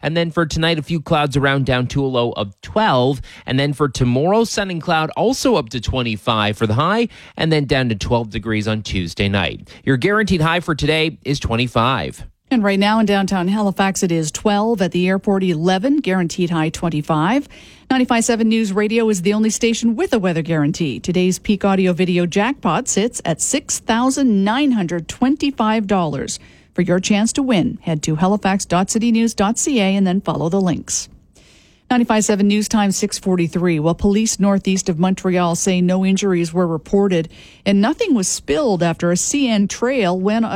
And then for tonight, a few clouds around down to a low of 12. And then for tomorrow, sun and cloud also up to 25 for the high, and then down to 12 degrees on Tuesday night. Your guaranteed high for today is 25. And right now in downtown Halifax, it is 12. At the airport, 11. Guaranteed high 25. 95.7 News Radio is the only station with a weather guarantee. Today's peak audio video jackpot sits at $6,925. For your chance to win, head to halifax.citynews.ca and then follow the links. 95.7 News Time 6:43. Well, police northeast of Montreal say no injuries were reported and nothing was spilled after a CN train went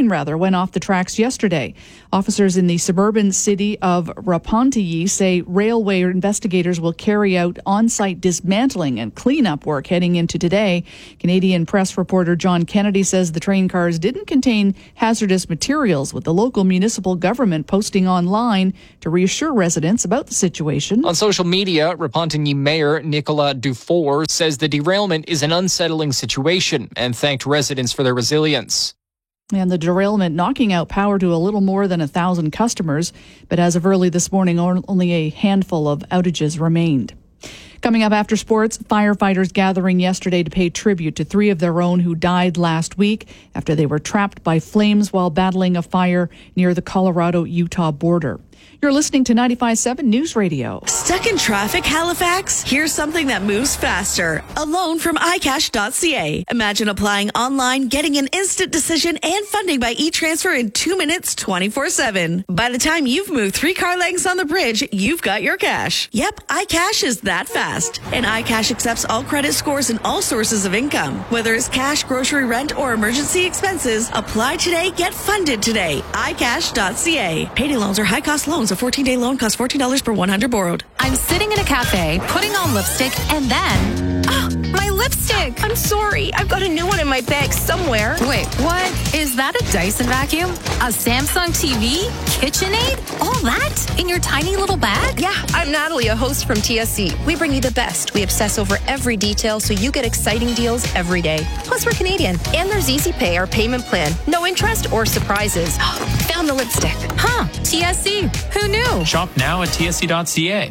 off the tracks yesterday. Officers in the suburban city of Repentigny say railway investigators will carry out on-site dismantling and cleanup work heading into today. Canadian press reporter John Kennedy says the train cars didn't contain hazardous materials, with the local municipal government posting online to reassure residents about the situation. On social media, Repentigny Mayor Nicolas Dufour says the derailment is an unsettling situation and thanked residents for their resilience. And the derailment knocking out power to a little more than 1,000 customers. But as of early this morning, only a handful of outages remained. Coming up after sports, firefighters gathering yesterday to pay tribute to 3 of their own who died last week after they were trapped by flames while battling a fire near the Colorado-Utah border. You're listening to 95.7 News Radio. Stuck in traffic, Halifax? Here's something that moves faster. A loan from iCash.ca. Imagine applying online, getting an instant decision and funding by e-transfer in 2 minutes, 24/7. By the time you've moved 3 car lengths on the bridge, you've got your cash. Yep, iCash is that fast. And iCash accepts all credit scores and all sources of income. Whether it's cash, grocery, rent, or emergency expenses, apply today, get funded today. iCash.ca. Payday loans are high-cost loans. A 14-day loan costs $14 per 100 borrowed. I'm sitting in a cafe, putting on lipstick, and then... Oh, my lipstick! I'm sorry. I've got a new one in my bag somewhere. Wait, what? Is that a Dyson vacuum? A Samsung TV? KitchenAid? All that? In your tiny little bag? Yeah, I'm Natalie, a host from TSC. We bring you the best. We obsess over every detail so you get exciting deals every day. Plus, we're Canadian. And there's Easy Pay, our payment plan. No interest or surprises. Found the lipstick. Huh, TSC. Who knew? Shop now at tsc.ca.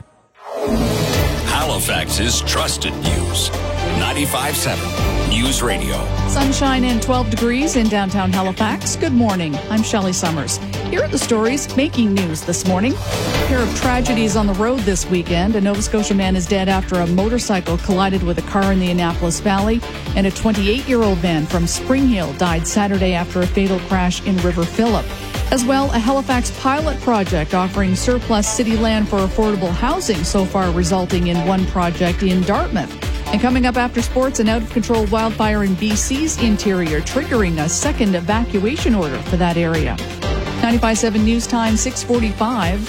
Halifax's trusted news. 95.7 News Radio. Sunshine and 12 degrees in downtown Halifax. Good morning. I'm Shelley Summers. Here are the stories making news this morning. A pair of tragedies on the road this weekend. A Nova Scotia man is dead after a motorcycle collided with a car in the Annapolis Valley. And a 28-year-old man from Spring Hill died Saturday after a fatal crash in River Phillip. As well, a Halifax pilot project offering surplus city land for affordable housing, so far resulting in one project in Dartmouth. And coming up after sports, an out-of-control wildfire in BC's interior, triggering a second evacuation order for that area. 95.7 News Time, 6:45.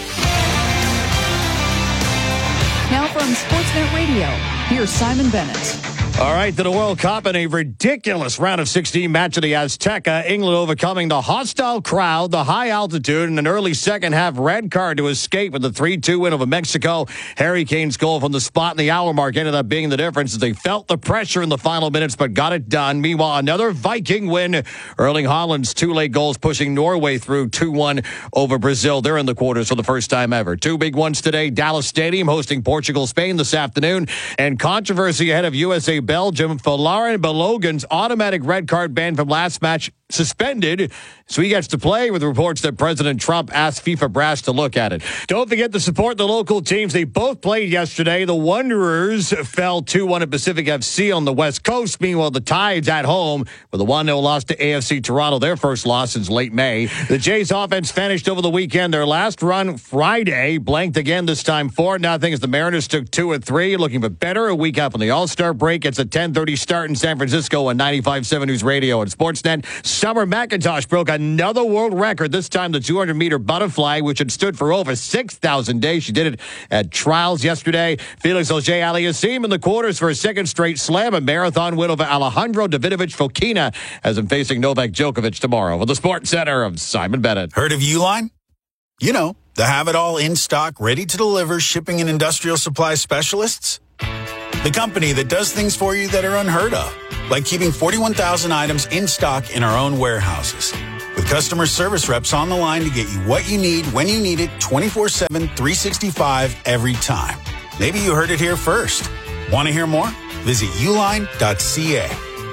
Now from Sportsnet Radio, here's Simon Bennett. All right, to the World Cup in a ridiculous round of 16 match at the Azteca. England overcoming the hostile crowd, the high altitude, and an early second half red card to escape with the 3-2 win over Mexico. Harry Kane's goal from the spot in the hour mark ended up being the difference as they felt the pressure in the final minutes but got it done. Meanwhile, another Viking win. Erling Haaland's 2 late goals pushing Norway through 2-1 over Brazil. They're in the quarters for the first time ever. 2 big ones today. Dallas Stadium hosting Portugal, Spain this afternoon. And controversy ahead of USA Belgium for Lauren Balogun's automatic red card ban from last match suspended, so he gets to play, with reports that President Trump asked FIFA brass to look at it. Don't forget to support the local teams. They both played yesterday. The Wanderers fell 2-1 at Pacific FC on the West Coast. Meanwhile, the Tides at home with a 1-0 loss to AFC Toronto, their first loss since late May. The Jays offense vanished over the weekend. Their last run Friday blanked again, this time 4-0 as the Mariners took 2 of 3, looking for better a week out from the All-Star break. It's a 10:30 start in San Francisco on 95.7 News Radio and Sportsnet. Summer McIntosh broke another world record, this time the 200-meter butterfly, which had stood for over 6,000 days. She did it at trials yesterday. Felix Auger-Aliassime in the quarters for a second straight slam, a marathon win over Alejandro Davidovich Fokina as him facing Novak Djokovic tomorrow. With the Sports Center of Simon Bennett. Heard of Uline? You know, the have-it-all in-stock, ready-to-deliver shipping and industrial supply specialists. The company that does things for you that are unheard of, like keeping 41,000 items in stock in our own warehouses. With customer service reps on the line to get you what you need when you need it 24/7, 365 every time. Maybe you heard it here first. Want to hear more? Visit uline.ca.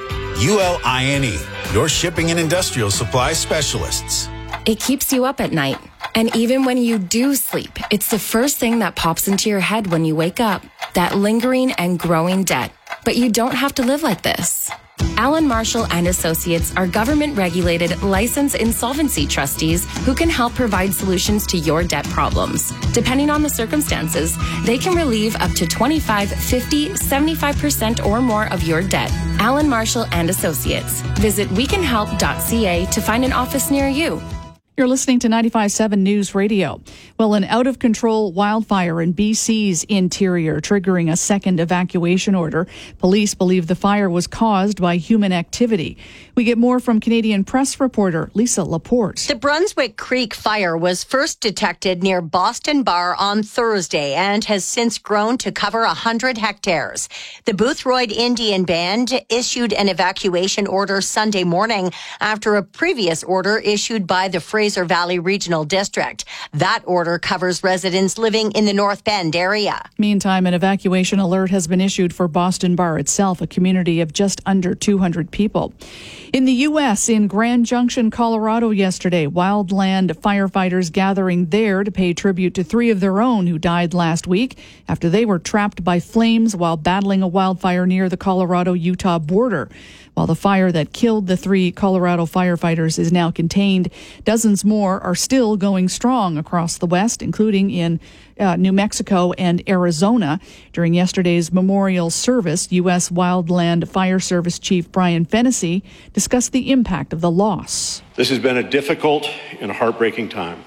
ULINE, your shipping and industrial supply specialists. It keeps you up at night. And even when you do sleep, it's the first thing that pops into your head when you wake up. That lingering and growing debt. But you don't have to live like this. Allen Marshall and Associates are government-regulated, licensed insolvency trustees who can help provide solutions to your debt problems. Depending on the circumstances, they can relieve up to 25, 50, 75% or more of your debt. Allen Marshall and Associates. Visit wecanhelp.ca to find an office near you. You're listening to 95.7 News Radio. Well, an out-of-control wildfire in BC's interior triggering a second evacuation order. Police believe the fire was caused by human activity. We get more from Canadian Press reporter Lisa Laporte. The Brunswick Creek fire was first detected near Boston Bar on Thursday and has since grown to cover 100 hectares. The Boothroyd Indian Band issued an evacuation order Sunday morning after a previous order issued by the Fraser Valley Regional District. That order covers residents living in the North Bend area. Meantime, an evacuation alert has been issued for Boston Bar itself, a community of just under 200 people. In the U.S., in Grand Junction, Colorado yesterday, wildland firefighters gathering there to pay tribute to 3 of their own who died last week after they were trapped by flames while battling a wildfire near the Colorado-Utah border. While the fire that killed the 3 Colorado firefighters is now contained, dozens more are still going strong across the West, including in New Mexico and Arizona. During yesterday's memorial service, U.S. Wildland Fire Service Chief Brian Fennessy discussed the impact of the loss. This has been a difficult and heartbreaking time.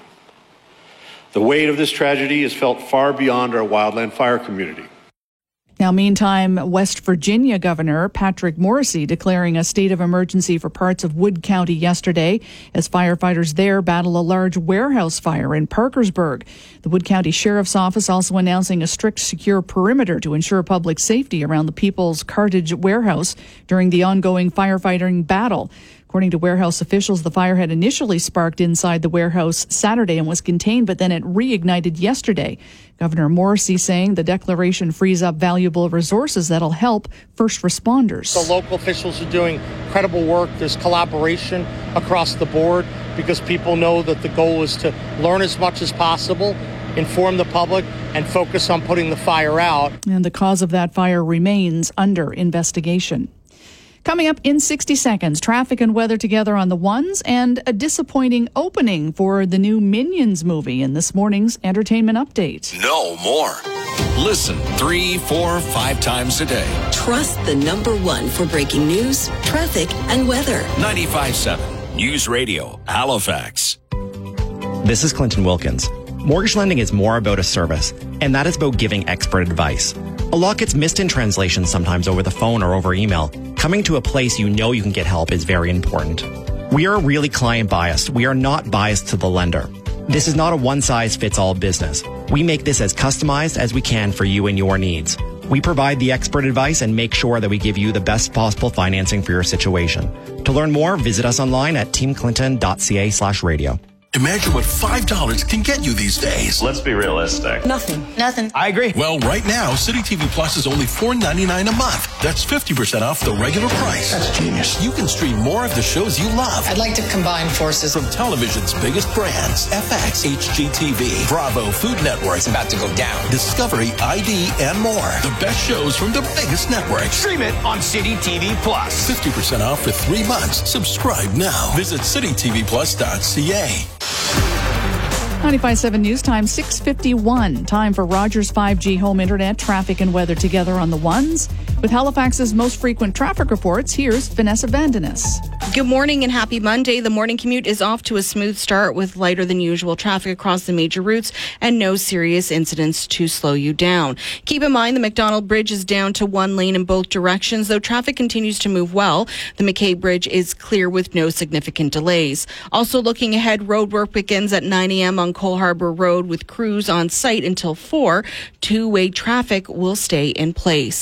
The weight of this tragedy is felt far beyond our wildland fire community. Now, meantime, West Virginia Governor Patrick Morrisey declaring a state of emergency for parts of Wood County yesterday as firefighters there battle a large warehouse fire in Parkersburg. The Wood County Sheriff's Office also announcing a strict secure perimeter to ensure public safety around the People's Cartage warehouse during the ongoing firefighting battle. According to warehouse officials, the fire had initially sparked inside the warehouse Saturday and was contained, but then it reignited yesterday. Governor Morrisey saying the declaration frees up valuable resources that'll help first responders. The local officials are doing incredible work. There's collaboration across the board because people know that the goal is to learn as much as possible, inform the public, and focus on putting the fire out. And the cause of that fire remains under investigation. Coming up in 60 seconds, traffic and weather together on the ones and a disappointing opening for the new Minions movie in this morning's entertainment update. No more. Listen 3, 4, 5 times a day. Trust the number one for breaking news, traffic, and weather. 95.7 News Radio, Halifax. This is Clinton Wilkins. Mortgage lending is more about a service, and that is about giving expert advice. A lot gets missed in translation sometimes over the phone or over email. Coming to a place you know you can get help is very important. We are really client biased. We are not biased to the lender. This is not a one-size-fits-all business. We make this as customized as we can for you and your needs. We provide the expert advice and make sure that we give you the best possible financing for your situation. To learn more, visit us online at teamclinton.ca/radio. Imagine what $5 can get you these days. Let's be realistic. Nothing. I agree. Well, right now, City TV Plus is only $4.99 a month. That's 50% off the regular price. That's genius. You can stream more of the shows you love. I'd like to combine forces from television's biggest brands, FX, HGTV, Bravo, Food Network. It's about to go down. Discovery, ID, and more. The best shows from the biggest networks. Stream it on City TV Plus. 50% off for 3 months. Subscribe now. Visit citytvplus.ca. 95.7 News Time, 6:51. Time for Rogers 5G home internet, traffic and weather together on the ones. With Halifax's most frequent traffic reports, here's Vanessa Vandenis. Good morning and happy Monday. The morning commute is off to a smooth start with lighter than usual traffic across the major routes and no serious incidents to slow you down. Keep in mind the McDonald Bridge is down to 1 lane in both directions, though traffic continues to move well. The McKay Bridge is clear with no significant delays. Also looking ahead, roadwork begins at 9 a.m. on Cole Harbour Road with crews on site until 4. Two-way traffic will stay in place.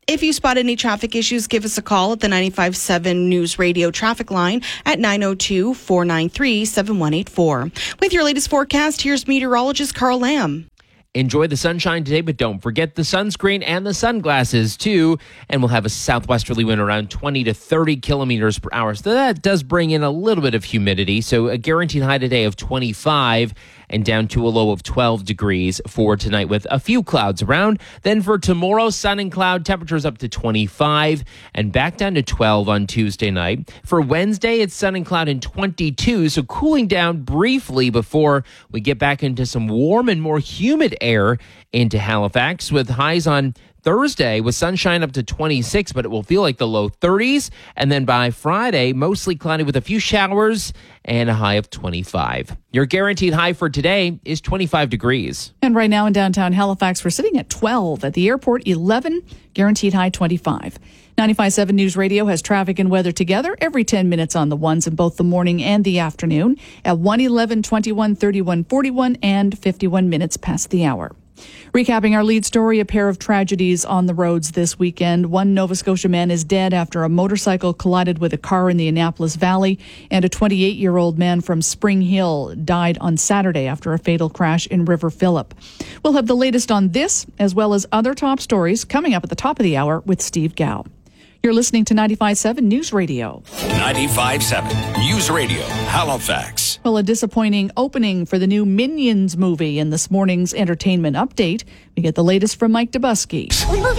If you spot any traffic issues, give us a call at the 95.7 News Radio traffic line at 902-493-7184. With your latest forecast, here's meteorologist Carl Lamb. Enjoy the sunshine today, but don't forget the sunscreen and the sunglasses, too. And we'll have a southwesterly wind around 20 to 30 kilometers per hour. So that does bring in a little bit of humidity. So a guaranteed high today of 25 and down to a low of 12 degrees for tonight with a few clouds around. Then for tomorrow, sun and cloud, temperatures up to 25 and back down to 12 on Tuesday night. For Wednesday, it's sun and cloud and 22, so cooling down briefly before we get back into some warm and more humid air into Halifax with highs on Thursday with sunshine up to 26, but it will feel like the low 30s. And then by Friday, mostly cloudy with a few showers and a high of 25. Your guaranteed high for today is 25 degrees. And right now in downtown Halifax, we're sitting at 12. At the airport, 11. Guaranteed high, 25. 95.7 News Radio has traffic and weather together every 10 minutes on the ones in both the morning and the afternoon at 1, 11, 21, 31, 41, and 51 minutes past the hour. Recapping our lead story, a pair of tragedies on the roads this weekend. One Nova Scotia man is dead after a motorcycle collided with a car in the Annapolis Valley, and a 28-year-old man from Spring Hill died on Saturday after a fatal crash in River Phillip. We'll have the latest on this, as well as other top stories, coming up at the top of the hour with Steve Gow. You're listening to 95.7 News Radio. 95.7 News Radio, Halifax. Well, a disappointing opening for the new Minions movie. In this morning's entertainment update, we get the latest from Mike Dubusky.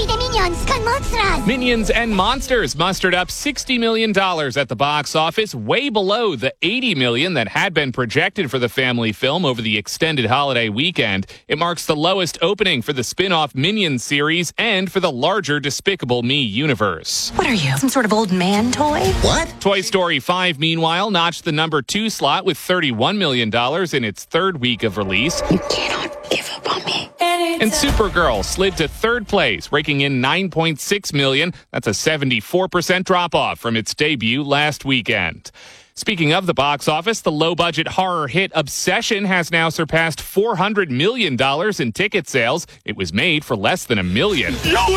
Minions and Monsters mustered up $60 million at the box office, way below the $80 million that had been projected for the family film over the extended holiday weekend. It marks the lowest opening for the spin-off Minions series and for the larger Despicable Me universe. What are you, some sort of old man toy? What? Toy Story 5, meanwhile, notched the number 2 slot with $31 million in its third week of release. You cannot give up on me. And Supergirl slid to third place, raking in $9.6 million. That's a 74% drop-off from its debut last weekend. Speaking of the box office, the low-budget horror hit Obsession has now surpassed $400 million in ticket sales. It was made for less than $1 million.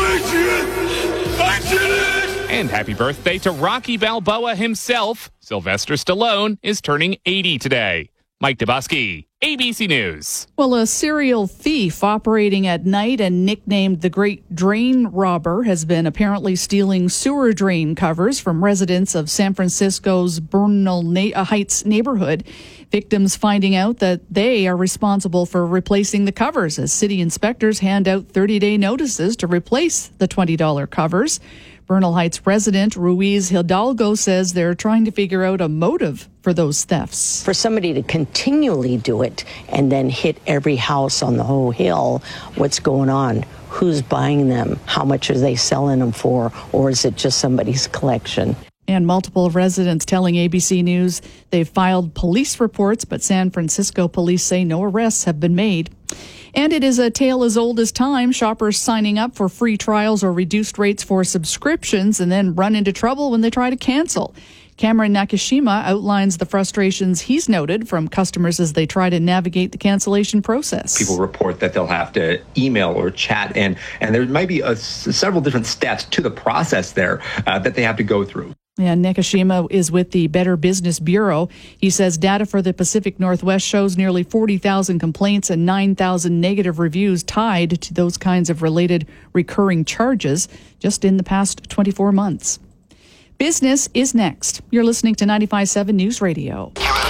And happy birthday to Rocky Balboa himself. Sylvester Stallone is turning 80 today. Mike Dubusky, ABC News. Well, a serial thief operating at night and nicknamed the Great Drain Robber has been apparently stealing sewer drain covers from residents of San Francisco's Bernal Heights neighborhood. Victims finding out that they are responsible for replacing the covers as city inspectors hand out 30-day notices to replace the $20 covers. Bernal Heights resident Ruiz Hidalgo says they're trying to figure out a motive for those thefts. For somebody to continually do it and then hit every house on the whole hill, what's going on? Who's buying them? How much are they selling them for? Or is it just somebody's collection? And multiple residents telling ABC News they've filed police reports, but San Francisco police say no arrests have been made. And it is a tale as old as time. Shoppers signing up for free trials or reduced rates for subscriptions and then run into trouble when they try to cancel. Cameron Nakashima outlines the frustrations he's noted from customers as they try to navigate the cancellation process. People report that they'll have to email or chat, and there might be several different steps to the process there that they have to go through. And Nakashima is with the Better Business Bureau. He says data for the Pacific Northwest shows nearly 40,000 complaints and 9,000 negative reviews tied to those kinds of related recurring charges just in the past 24 months. Business is next. You're listening to 95.7 News Radio.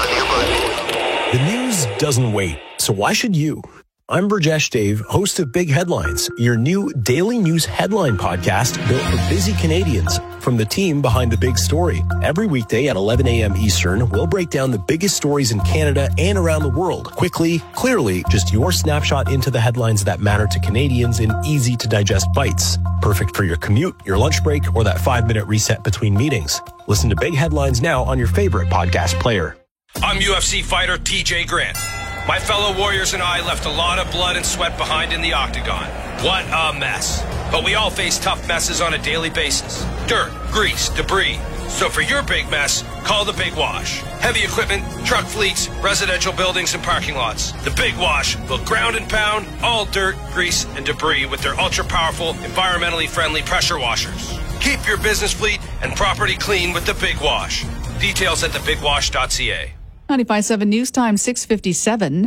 The news doesn't wait, so why should you? I'm Burjesh Dave, host of Big Headlines, your new daily news headline podcast built for busy Canadians from the team behind the big story. Every weekday at 11 a.m. Eastern, we'll break down the biggest stories in Canada and around the world. Quickly, clearly, just your snapshot into the headlines that matter to Canadians in easy-to-digest bites. Perfect for your commute, your lunch break, or that 5-minute reset between meetings. Listen to Big Headlines now on your favorite podcast player. I'm UFC fighter TJ Grant. My fellow warriors and I left a lot of blood and sweat behind in the octagon. What a mess. But we all face tough messes on a daily basis. Dirt, grease, debris. So for your big mess, call the Big Wash. Heavy equipment, truck fleets, residential buildings, and parking lots. The Big Wash will ground and pound all dirt, grease, and debris with their ultra-powerful, environmentally friendly pressure washers. Keep your business fleet and property clean with the Big Wash. Details at thebigwash.ca. 95.7 News Time, 6:57.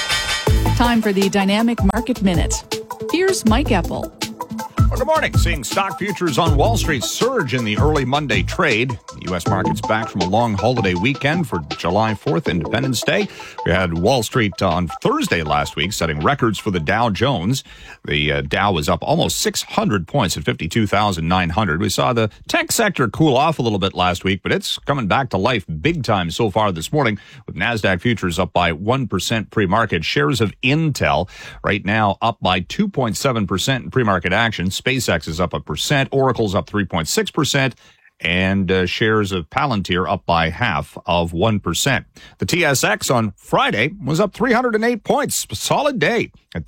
Time for the Dynamic Market Minute. Here's Mike Epple. Well, good morning. Seeing stock futures on Wall Street surge in the early Monday trade. The U.S. market's back from a long holiday weekend for July 4th, Independence Day. We had Wall Street on Thursday last week setting records for the Dow Jones. The Dow was up almost 600 points at 52,900. We saw the tech sector cool off a little bit last week, but it's coming back to life big time so far this morning, with NASDAQ futures up by 1% pre-market. Shares of Intel right now up by 2.7% in pre-market action. SpaceX is up 1%, Oracle's up 3.6%, and shares of Palantir up by 0.5%. The TSX on Friday was up 308 points. Solid day at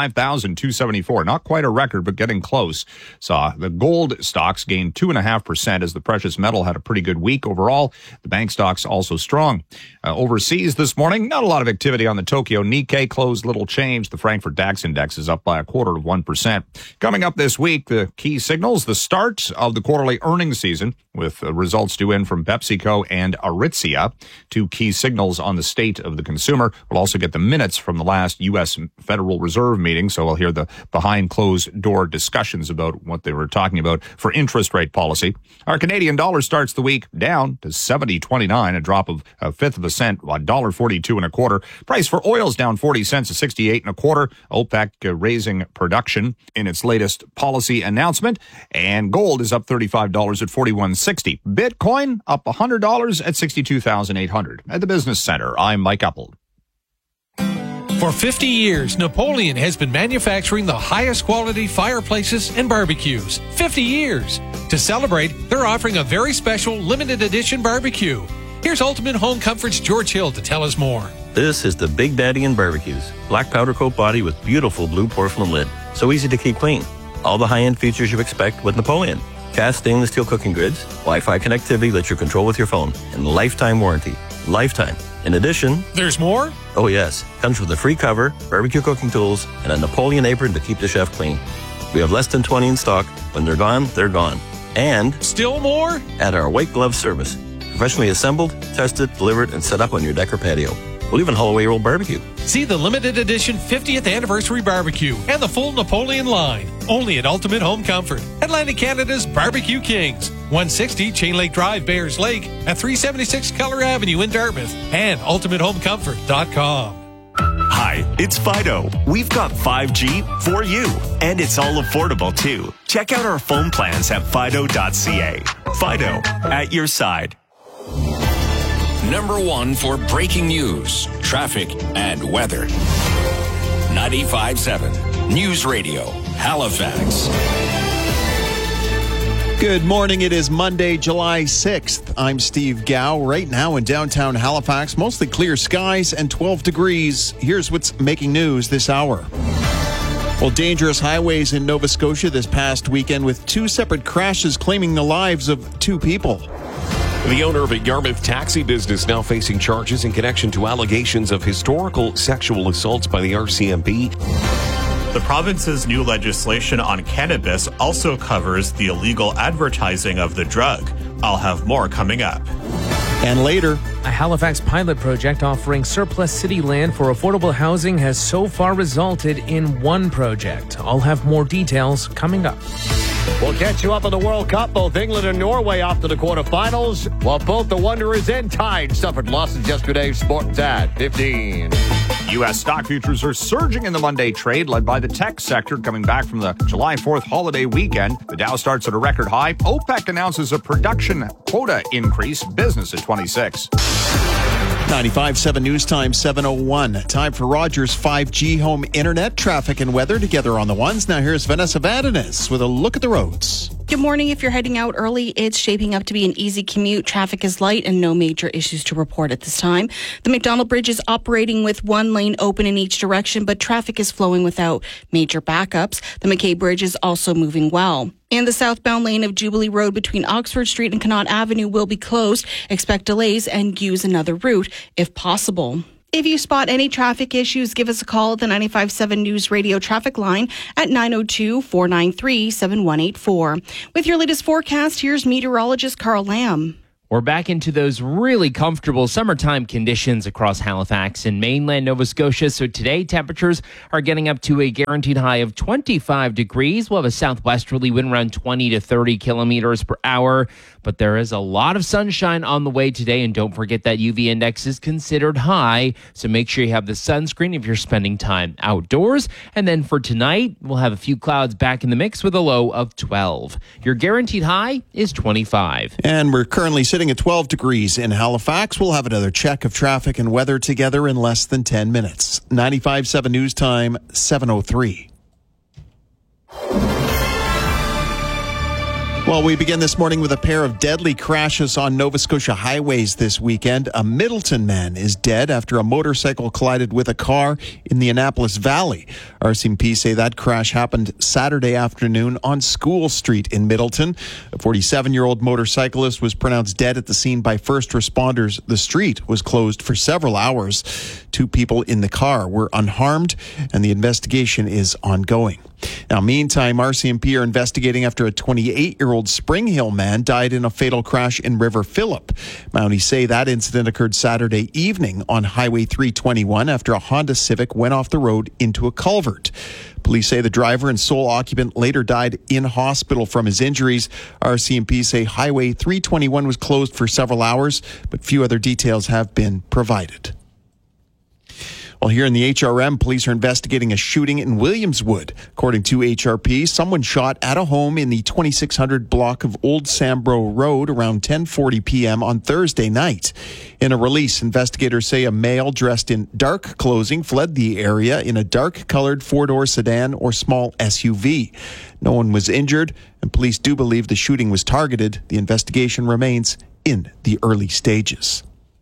35,274. Not quite a record, but getting close. Saw the gold stocks gain 2.5% as the precious metal had a pretty good week overall. The bank stocks also strong. Overseas this morning, not a lot of activity on the Tokyo Nikkei. Closed little change. The Frankfurt DAX index is up by 0.25%. Coming up this week, the key signals, the start of the quarterly earnings season, with results due in from PepsiCo and Aritzia, two key signals on the state of the consumer. We'll also get the minutes from the last U.S. Federal Reserve meeting, so we'll hear the behind closed door discussions about what they were talking about for interest rate policy. Our Canadian dollar starts the week down to 70.29, a drop of a fifth of a cent, $1.4225. Price for oil's down 40 cents to 68.25. OPEC raising production in its latest policy announcement, and gold is up $35 at 41.60. Bitcoin up $100 at 62,800. At the Business Center, I'm Mike Epple. For 50 years, Napoleon has been manufacturing the highest quality fireplaces and barbecues. 50 years. To celebrate, they're offering a very special limited edition barbecue. Here's Ultimate Home Comfort's George Hill to tell us more. This is the Big Daddy in Barbecues. Black powder coat body with beautiful blue porcelain lid. So easy to keep clean. All the high-end features you expect with Napoleon. Cast stainless steel cooking grids, Wi-Fi connectivity lets you control with your phone, and lifetime warranty. Lifetime. In addition... There's more? Oh yes. Comes with a free cover, barbecue cooking tools, and a Napoleon apron to keep the chef clean. We have less than 20 in stock. When they're gone, they're gone. And... Still more? At our white glove service. Professionally assembled, tested, delivered, and set up on your deck or patio. We'll even haul away your old barbecue. See the limited edition 50th anniversary barbecue and the full Napoleon line. Only at Ultimate Home Comfort. Atlantic Canada's Barbecue Kings. 160 Chain Lake Drive, Bayers Lake. At 376 Keller Avenue in Dartmouth. And UltimateHomeComfort.com. Hi, it's Fido. We've got 5G for you. And it's all affordable, too. Check out our phone plans at Fido.ca. Fido, at your side. Number one for breaking news, traffic, and weather. 95.7 News Radio, Halifax. Good morning. It is Monday, July 6th. I'm Steve Gow. Right now in downtown Halifax, mostly clear skies and 12 degrees. Here's what's making news this hour. Well, dangerous highways in Nova Scotia this past weekend with two separate crashes claiming the lives of two people. The owner of a Yarmouth taxi business now facing charges in connection to allegations of historical sexual assaults by the RCMP. The province's new legislation on cannabis also covers the illegal advertising of the drug. I'll have more coming up. And later, a Halifax pilot project offering surplus city land for affordable housing has so far resulted in one project. I'll have more details coming up. We'll catch you up on the World Cup. Both England and Norway off to the quarterfinals, while both the Wanderers and Tide suffered losses yesterday. Sports at 15. U.S. stock futures are surging in the Monday trade, led by the tech sector coming back from the July 4th holiday weekend. The Dow starts at a record high. OPEC announces a production quota increase. Business at 26. 95.7 News Time, 7:01. Time for Rogers 5G home internet, traffic and weather together on the ones. Now here's Vanessa Vadanis with a look at the roads. Good morning. If you're heading out early, it's shaping up to be an easy commute. Traffic is light and no major issues to report at this time. The McDonald Bridge is operating with one lane open in each direction, but traffic is flowing without major backups. The McKay Bridge is also moving well. And the southbound lane of Jubilee Road between Oxford Street and Connaught Avenue will be closed. Expect delays and use another route if possible. If you spot any traffic issues, give us a call at the 95.7 News Radio traffic line at 902-493-7184. With your latest forecast, here's meteorologist Carl Lamb. We're back into those really comfortable summertime conditions across Halifax and mainland Nova Scotia. So today, temperatures are getting up to a guaranteed high of 25 degrees. We'll have a southwesterly wind around 20 to 30 kilometers per hour. But there is a lot of sunshine on the way today. And don't forget that UV index is considered high. So make sure you have the sunscreen if you're spending time outdoors. And then for tonight, we'll have a few clouds back in the mix with a low of 12. Your guaranteed high is 25. And we're currently sitting at 12 degrees in Halifax. We'll have another check of traffic and weather together in less than 10 minutes. 95.7 News Time, 7:03. Well, we begin this morning with a pair of deadly crashes on Nova Scotia highways this weekend. A Middleton man is dead after a motorcycle collided with a car in the Annapolis Valley. RCMP say that crash happened Saturday afternoon on School Street in Middleton. A 47-year-old motorcyclist was pronounced dead at the scene by first responders. The street was closed for several hours. 2 people in the car were unharmed, and the investigation is ongoing. Now, meantime, RCMP are investigating after a 28-year-old Spring Hill man died in a fatal crash in River Phillip. Mounties say that incident occurred Saturday evening on Highway 321 after a Honda Civic went off the road into a culvert. Police say the driver and sole occupant later died in hospital from his injuries. RCMP say Highway 321 was closed for several hours, but few other details have been provided. Well, here in the HRM, police are investigating a shooting in Williamswood. According to HRP, someone shot at a home in the 2600 block of Old Sambro Road around 10:40 p.m. on Thursday night. In a release, investigators say a male dressed in dark clothing fled the area in a dark-colored 4-door sedan or small SUV. No one was injured, and police do believe the shooting was targeted. The investigation remains in the early stages.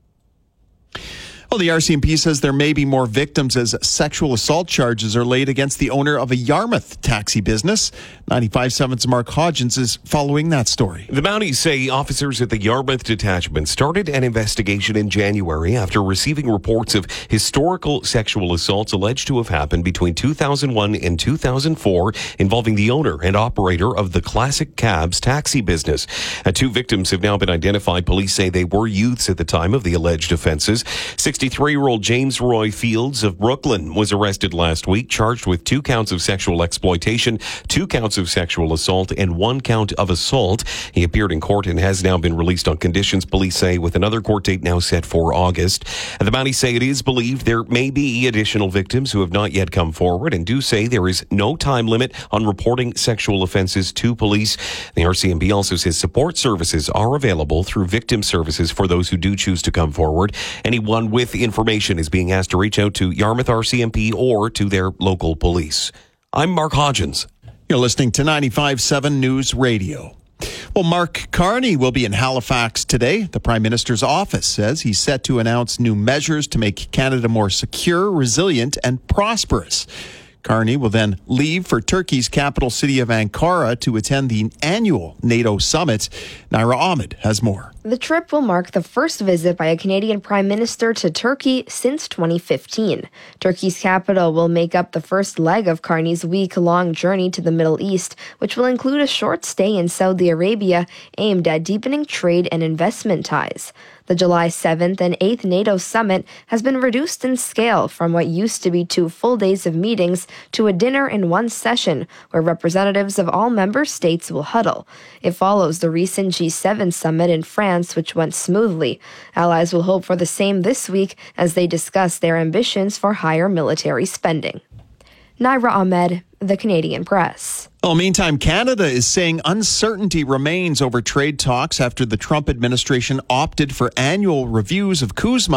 Well, the RCMP says there may be more victims as sexual assault charges are laid against the owner of a Yarmouth taxi business. 95.7's Mark Hodgins is following that story. The Mounties say officers at the Yarmouth detachment started an investigation in January after receiving reports of historical sexual assaults alleged to have happened between 2001 and 2004 involving the owner and operator of the Classic Cabs taxi business. 2 victims have now been identified. Police say they were youths at the time of the alleged offenses. 63-year-old James Roy Fields of Brooklyn was arrested last week, charged with 2 counts of sexual exploitation, 2 counts of sexual assault, and 1 count of assault. He appeared in court and has now been released on conditions, police say, with another court date now set for August. And the Mounties say it is believed there may be additional victims who have not yet come forward and do say there is no time limit on reporting sexual offenses to police. The RCMP also says support services are available through victim services for those who do choose to come forward. Anyone with information is being asked to reach out to Yarmouth RCMP or to their local police. I'm Mark Hodgins. You're listening to 95.7 News Radio. Well, Mark Carney will be in Halifax today. The Prime Minister's office says he's set to announce new measures to make Canada more secure, resilient, and prosperous. Carney will then leave for Turkey's capital city of Ankara to attend the annual NATO summit. Naira Ahmed has more. The trip will mark the first visit by a Canadian Prime Minister to Turkey since 2015. Turkey's capital will make up the first leg of Carney's week-long journey to the Middle East, which will include a short stay in Saudi Arabia aimed at deepening trade and investment ties. The July 7th and 8th NATO summit has been reduced in scale from what used to be 2 full days of meetings to a dinner in one session where representatives of all member states will huddle. It follows the recent G7 summit in France, which went smoothly. Allies will hope for the same this week as they discuss their ambitions for higher military spending. Naira Ahmed, The Canadian Press. Well, meantime, Canada is saying uncertainty remains over trade talks after the Trump administration opted for annual reviews of CUSMA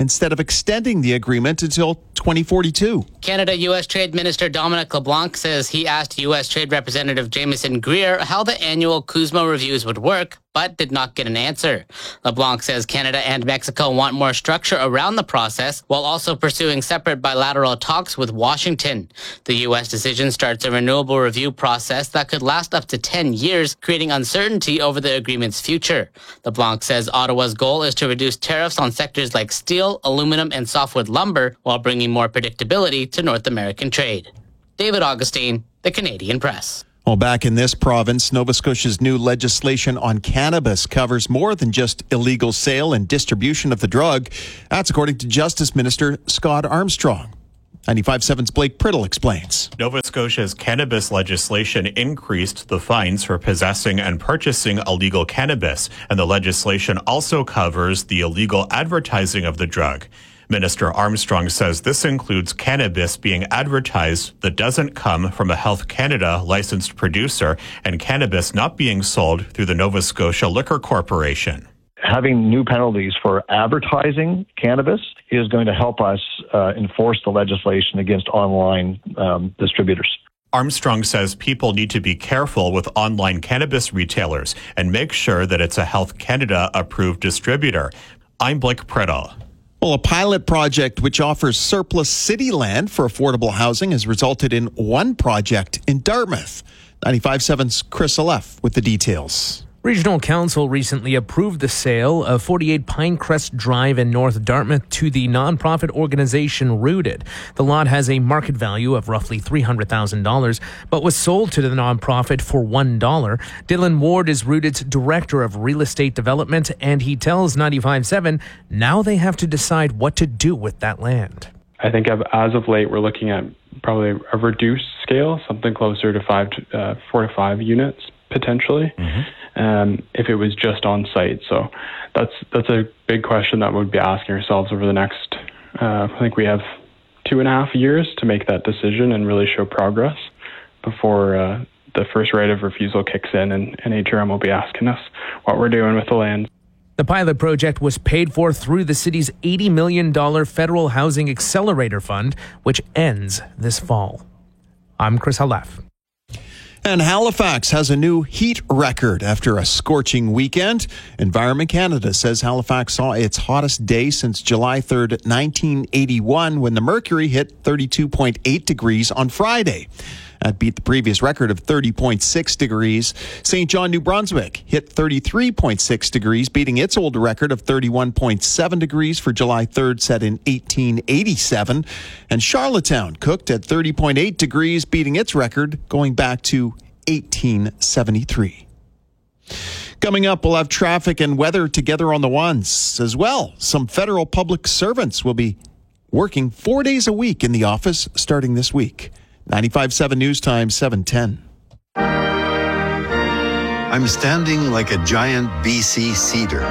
instead of extending the agreement until 2042. Canada-U.S. Trade Minister Dominic LeBlanc says he asked U.S. Trade Representative Jameson Greer how the annual CUSMA reviews would work, but did not get an answer. LeBlanc says Canada and Mexico want more structure around the process while also pursuing separate bilateral talks with Washington. The U.S. decision starts a renewable review process that could last up to 10 years, creating uncertainty over the agreement's future. LeBlanc says Ottawa's goal is to reduce tariffs on sectors like steel, aluminum, and softwood lumber while bringing more predictability to North American trade. David Augustine, The Canadian Press. Well, back in this province, Nova Scotia's new legislation on cannabis covers more than just illegal sale and distribution of the drug. That's according to Justice Minister Scott Armstrong. 95.7's Blake Priddle explains. Nova Scotia's cannabis legislation increased the fines for possessing and purchasing illegal cannabis, and the legislation also covers the illegal advertising of the drug. Minister Armstrong says this includes cannabis being advertised that doesn't come from a Health Canada licensed producer and cannabis not being sold through the Nova Scotia Liquor Corporation. Having new penalties for advertising cannabis is going to help us enforce the legislation against online distributors. Armstrong says people need to be careful with online cannabis retailers and make sure that it's a Health Canada approved distributor. I'm Blake Priddle. Well, a pilot project which offers surplus city land for affordable housing has resulted in one project in Dartmouth. 95.7's Chris Aleph with the details. Regional Council recently approved the sale of 48 Pinecrest Drive in North Dartmouth to the nonprofit organization Rooted. The lot has a market value of roughly $300,000, but was sold to the nonprofit for $1. Dylan Ward is Rooted's Director of Real Estate Development, and he tells 95.7 now they have to decide what to do with that land. I think as of late, we're looking at probably a reduced scale, something closer to 4 to 5 units potentially. If it was just on site. So that's a big question that we'd be asking ourselves over the next, I think we have 2.5 years to make that decision and really show progress before the first right of refusal kicks in and HRM will be asking us what we're doing with the land. The pilot project was paid for through the city's $80 million Federal Housing Accelerator Fund, which ends this fall. I'm Chris Aleph. And Halifax has a new heat record after a scorching weekend. Environment Canada says Halifax saw its hottest day since July 3rd, 1981, when the mercury hit 32.8 degrees on Friday. That beat the previous record of 30.6 degrees. St. John, New Brunswick hit 33.6 degrees, beating its old record of 31.7 degrees for July 3rd, set in 1887. And Charlottetown cooked at 30.8 degrees, beating its record going back to 1873. Coming up, we'll have traffic and weather together on the ones as well. Some federal public servants will be working 4 days a week in the office starting this week. 95.7 News Time, 7:10. I'm standing like a giant BC cedar.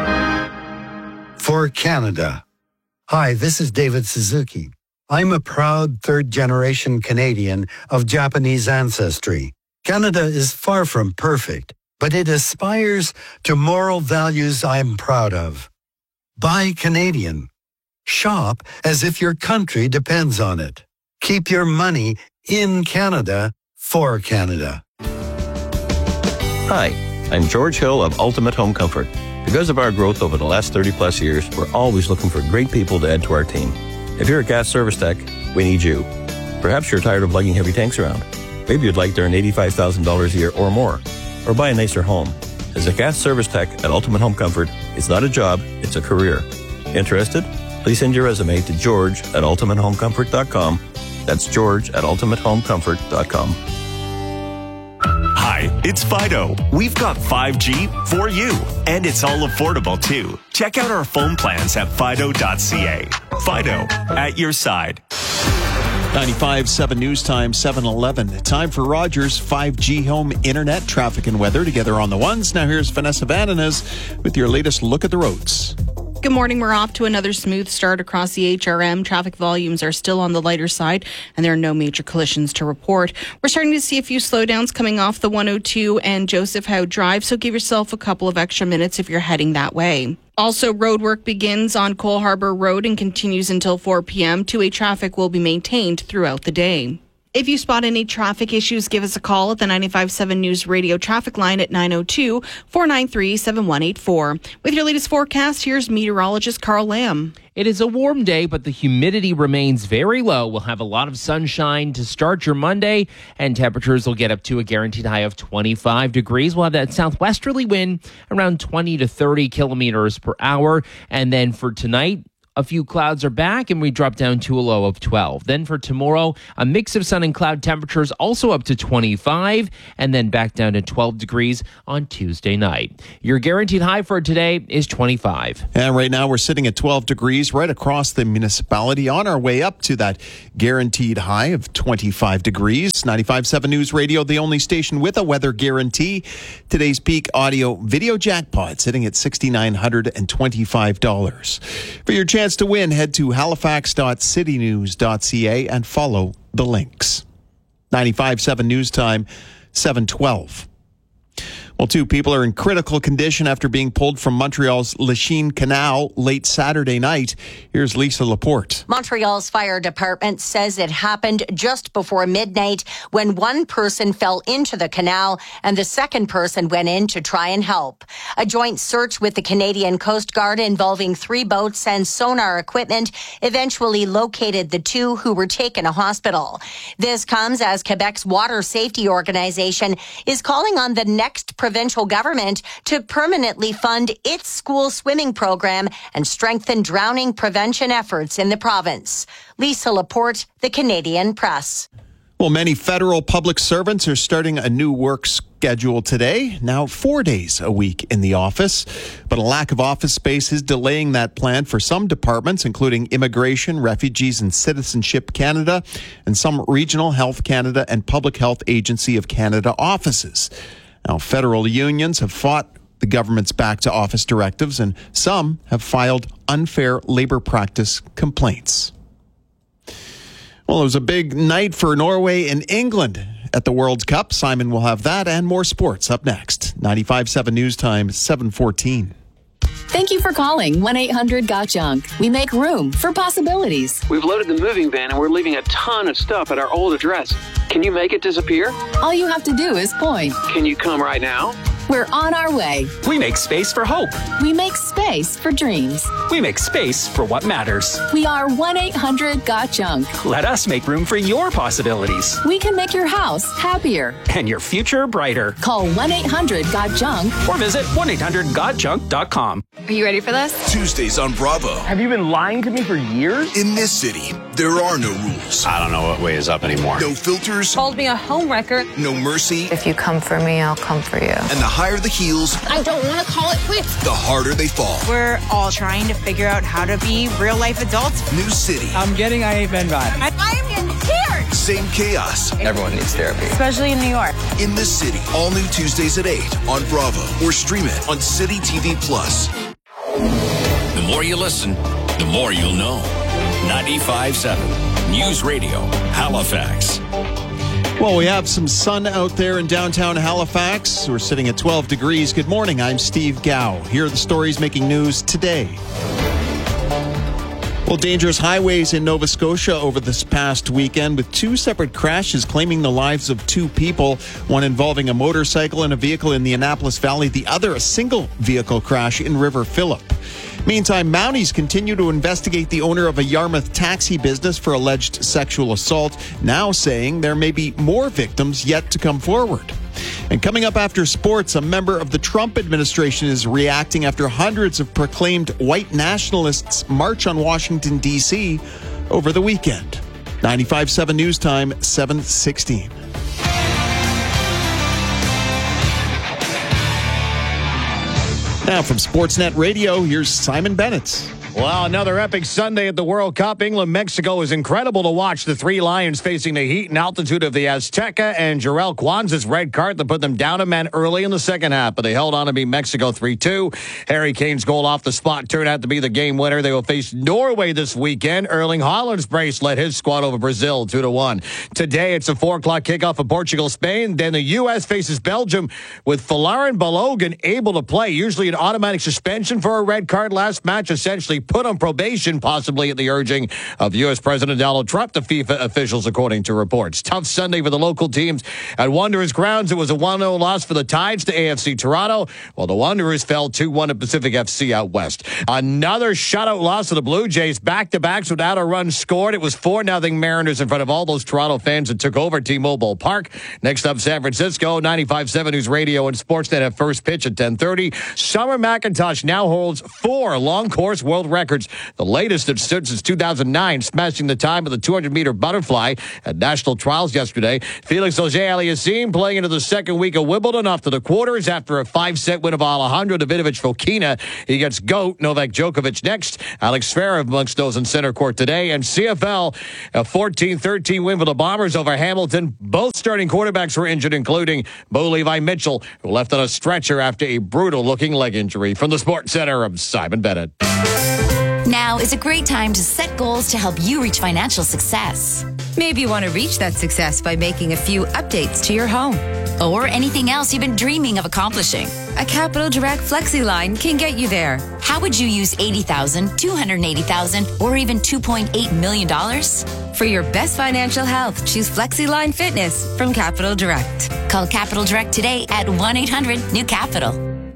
For Canada. Hi, this is David Suzuki. I'm a proud third-generation Canadian of Japanese ancestry. Canada is far from perfect, but it aspires to moral values I'm proud of. Buy Canadian. Shop as if your country depends on it. Keep your money in Canada for Canada. Hi, I'm George Hill of Ultimate Home Comfort. Because of our growth over the last 30-plus years, we're always looking for great people to add to our team. If you're a gas service tech, we need you. Perhaps you're tired of lugging heavy tanks around. Maybe you'd like to earn $85,000 a year or more, or buy a nicer home. As a gas service tech at Ultimate Home Comfort, it's not a job, it's a career. Interested? Please send your resume to george@ultimatehomecomfort.com. That's george@ultimatehomecomfort.com. Hi, it's Fido. We've got 5G for you, and it's all affordable too. Check out our phone plans at fido.ca. Fido, at your side. 95.7 News Time, 7:11. Time for Rogers 5G home internet traffic and weather together on the ones. Now here's Vanessa Vananas with your latest look at the roads. Good morning. We're off to another smooth start across the HRM. Traffic volumes are still on the lighter side, and there are no major collisions to report. We're starting to see a few slowdowns coming off the 102 and Joseph Howe Drive, so give yourself a couple of extra minutes if you're heading that way. Also, road work begins on Cole Harbour Road and continues until 4 p.m. Two-way traffic will be maintained throughout the day. If you spot any traffic issues, give us a call at the 95.7 News Radio traffic line at 902-493-7184. With your latest forecast, here's meteorologist Carl Lamb. It is a warm day, but the humidity remains very low. We'll have a lot of sunshine to start your Monday, and temperatures will get up to a guaranteed high of 25 degrees. We'll have that southwesterly wind around 20 to 30 kilometers per hour. And then for tonight, a few clouds are back, and we drop down to a low of 12. Then for tomorrow, a mix of sun and cloud temperatures also up to 25, and then back down to 12 degrees on Tuesday night. Your guaranteed high for today is 25. And right now we're sitting at 12 degrees right across the municipality, on our way up to that guaranteed high of 25 degrees. 95.7 News Radio, the only station with a weather guarantee. Today's peak audio video jackpot sitting at $6,925. For your chance to win, head to halifax.citynews.ca and follow the links. 95.7 News Time, 7:12. Well, two people are in critical condition after being pulled from Montreal's Lachine Canal late Saturday night. Here's Lisa Laporte. Montreal's fire department says it happened just before midnight when one person fell into the canal and the second person went in to try and help. A joint search with the Canadian Coast Guard involving 3 boats and sonar equipment eventually located the two who were taken to hospital. This comes as Quebec's Water Safety Organization is calling on the next provincial government to permanently fund its school swimming program and strengthen drowning prevention efforts in the province. Lisa Laporte, the Canadian Press. Well, many federal public servants are starting a new work schedule today, now 4 days a week in the office. But a lack of office space is delaying that plan for some departments, including Immigration, Refugees and Citizenship Canada, and some Regional Health Canada and Public Health Agency of Canada offices. Now, federal unions have fought the government's back-to-office directives, and some have filed unfair labor practice complaints. Well, it was a big night for Norway and England at the World Cup. Simon will have that and more sports up next. 95.7 News Time, 7:14. Thank you for calling 1-800-GOT-JUNK. We make room for possibilities. We've loaded the moving van and we're leaving a ton of stuff at our old address. Can you make it disappear? All you have to do is point. Can you come right now? We're on our way. We make space for hope. We make space for dreams. We make space for what matters. We are 1-800-GOT-JUNK. Let us make room for your possibilities. We can make your house happier. And your future brighter. Call 1-800-GOT-JUNK. Or visit 1-800-GOT-JUNK.com. Are you ready for this? Tuesdays on Bravo. Have you been lying to me for years? In this city, there are no rules. I don't know what way is up anymore. No filters. Called me a homewrecker. No mercy. If you come for me, I'll come for you. And the higher the heels, I don't want to call it quits. the harder they fall. We're all trying to figure out how to be real-life adults. New city. I'm getting I Ain't Been Bad. I'm in here. Same chaos. Everyone needs therapy. Especially in New York. In this city. All new Tuesdays at 8 on Bravo. Or stream it on City TV Plus. The more you listen, the more you'll know. 95.7 News Radio, Halifax. Well, we have some sun out there in downtown Halifax. We're sitting at 12 degrees. Good morning. I'm Steve Gow. Here are the stories making news today. Well, dangerous highways in Nova Scotia over this past weekend with 2 separate crashes claiming the lives of 2 people, one involving a motorcycle and a vehicle in the Annapolis Valley, the other a single vehicle crash in River Phillip. Meantime, Mounties continue to investigate the owner of a Yarmouth taxi business for alleged sexual assault, now saying there may be more victims yet to come forward. And coming up after sports, a member of the Trump administration is reacting after hundreds of proclaimed white nationalists march on Washington, D.C. over the weekend. 95.7 News Time, 7:16. Now from Sportsnet Radio, here's Simon Bennett. Well, another epic Sunday at the World Cup. England, Mexico is incredible to watch. The three Lions facing the heat and altitude of the Azteca, and Jarrell Kwanzaa's red card that put them down a man early in the second half, but they held on to beat Mexico 3-2. Harry Kane's goal off the spot turned out to be the game winner. They will face Norway this weekend. Erling Haaland's brace led his squad over Brazil 2-1. Today, it's a 4 o'clock kickoff of Portugal-Spain. Then the U.S. faces Belgium with Folarin Balogun able to play. Usually an automatic suspension for a red card. Last match essentially put on probation, possibly at the urging of U.S. President Donald Trump to FIFA officials, according to reports. Tough Sunday for the local teams at Wanderers grounds. It was a 1-0 loss for the Tides to AFC Toronto, while the Wanderers fell 2-1 at Pacific FC out west. Another shutout loss to the Blue Jays, back-to-backs without a run scored. It was 4-0 Mariners in front of all those Toronto fans that took over T-Mobile Park. Next up, San Francisco, 95.7 News Radio and Sportsnet at first pitch at 10:30. Summer McIntosh now holds 4 long-course world records, the latest that stood since 2009, smashing the time of the 200-meter butterfly at national trials yesterday. Felix Auger-Aliassime playing into the second week of Wimbledon, off to the quarters after a 5-set win of Alejandro Davidovich Fokina. He gets GOAT Novak Djokovic next. Alex Zverev amongst those in center court today. And CFL, a 14-13 win for the Bombers over Hamilton. Both starting quarterbacks were injured, including Bo Levi Mitchell, who left on a stretcher after a brutal-looking leg injury. From the Sports Center, I'm Simon Bennett. Now is a great time to set goals to help you reach financial success. Maybe you want to reach that success by making a few updates to your home. Or anything else you've been dreaming of accomplishing. A Capital Direct Flexi line can get you there. How would you use $80,000, $280,000, or even $2.8 million? For your best financial health, choose Flexi Line Fitness from Capital Direct. Call Capital Direct today at 1-800-NEW-CAPITAL.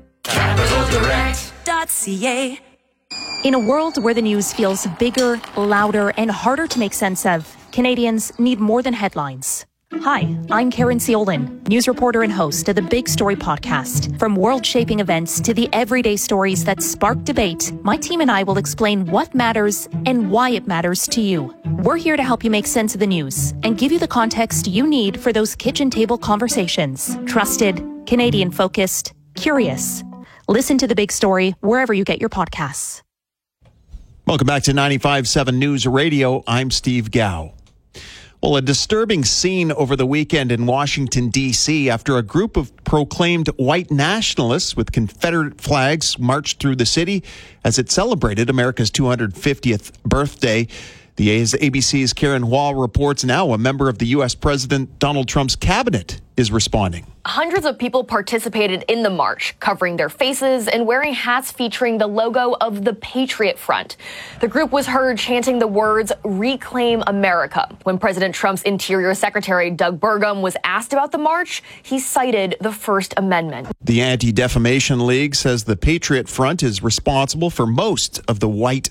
CapitalDirect.ca. In a world where the news feels bigger, louder, and harder to make sense of, Canadians need more than headlines. Hi, I'm Karen Ciolin, news reporter and host of the Big Story podcast. From world-shaping events to the everyday stories that spark debate, my team and I will explain what matters and why it matters to you. We're here to help you make sense of the news and give you the context you need for those kitchen table conversations. Trusted, Canadian-focused, curious. Listen to The Big Story wherever you get your podcasts. Welcome back to 95.7 News Radio. I'm Steve Gao. Well, a disturbing scene over the weekend in Washington, D.C. after a group of proclaimed white nationalists with Confederate flags marched through the city as it celebrated America's 250th birthday. The ABC's Karen Wall reports now a member of the U.S. President Donald Trump's cabinet is responding. Hundreds of people participated in the march, covering their faces and wearing hats featuring the logo of the Patriot Front. The group was heard chanting the words, "Reclaim America." When President Trump's Interior Secretary Doug Burgum was asked about the march, he cited the First Amendment. The Anti-Defamation League says the Patriot Front is responsible for most of the white,